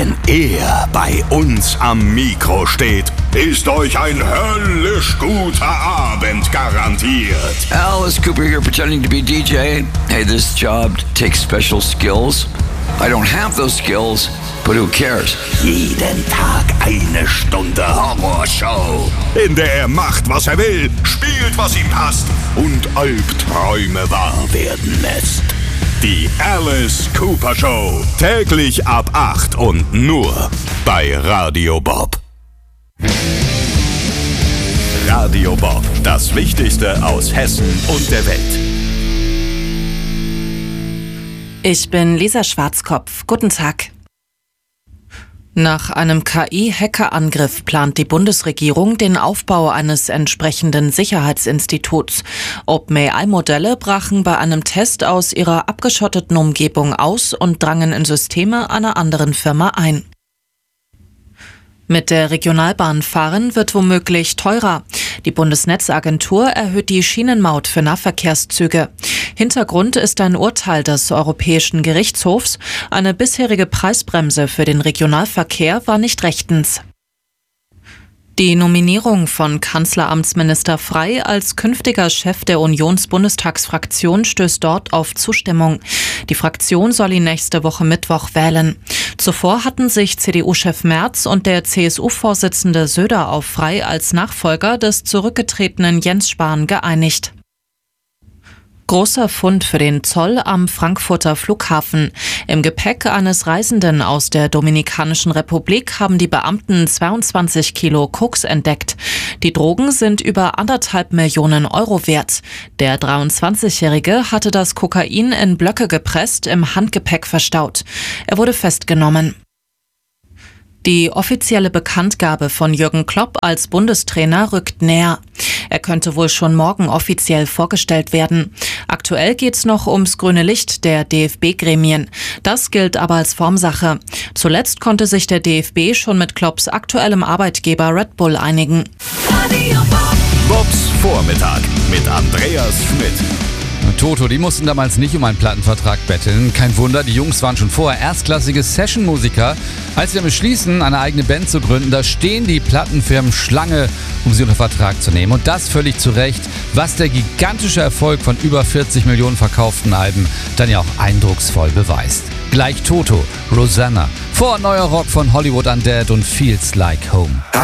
Wenn er bei uns am Mikro steht, ist euch ein höllisch guter Abend garantiert. Alice Cooper here pretending to be DJ. Hey, this job takes special skills. I don't have those skills, but who cares? Jeden Tag eine Stunde Horrorshow, in der er macht, was er will, spielt, was ihm passt und Albträume wahr werden lässt. Die Alice Cooper Show. Täglich ab 8 und nur bei Radio Bob. Radio Bob. Das Wichtigste aus Hessen und der Welt. Ich bin Lisa Schwarzkopf. Guten Tag. Nach einem KI-Hackerangriff plant die Bundesregierung den Aufbau eines entsprechenden Sicherheitsinstituts. OpenAI-Modelle brachen bei einem Test aus ihrer abgeschotteten Umgebung aus und drangen in Systeme einer anderen Firma ein. Mit der Regionalbahn fahren wird womöglich teurer. Die Bundesnetzagentur erhöht die Schienenmaut für Nahverkehrszüge. Hintergrund ist ein Urteil des Europäischen Gerichtshofs. Eine bisherige Preisbremse für den Regionalverkehr war nicht rechtens. Die Nominierung von Kanzleramtsminister Frey als künftiger Chef der Unionsbundestagsfraktion stößt dort auf Zustimmung. Die Fraktion soll ihn nächste Woche Mittwoch wählen. Zuvor hatten sich CDU-Chef Merz und der CSU-Vorsitzende Söder auf Frey als Nachfolger des zurückgetretenen Jens Spahn geeinigt. Großer Fund für den Zoll am Frankfurter Flughafen. Im Gepäck eines Reisenden aus der Dominikanischen Republik haben die Beamten 22 Kilo Koks entdeckt. Die Drogen sind über 1,5 Millionen Euro wert. Der 23-Jährige hatte das Kokain in Blöcke gepresst, im Handgepäck verstaut. Er wurde festgenommen. Die offizielle Bekanntgabe von Jürgen Klopp als Bundestrainer rückt näher. Er könnte wohl schon morgen offiziell vorgestellt werden. Aktuell geht's noch ums grüne Licht der DFB-Gremien. Das gilt aber als Formsache. Zuletzt konnte sich der DFB schon mit Klopps aktuellem Arbeitgeber Red Bull einigen. Bobs Vormittag mit Andreas Schmidt. Toto, die mussten damals nicht um einen Plattenvertrag betteln. Kein Wunder, die Jungs waren schon vorher erstklassige Session-Musiker. Als sie dann beschließen, eine eigene Band zu gründen, da stehen die Plattenfirmen Schlange, um sie unter Vertrag zu nehmen. Und das völlig zu Recht, was der gigantische Erfolg von über 40 Millionen verkauften Alben dann ja auch eindrucksvoll beweist. Gleich Toto, Rosanna, vor neuer Rock von Hollywood Undead und Feels Like Home.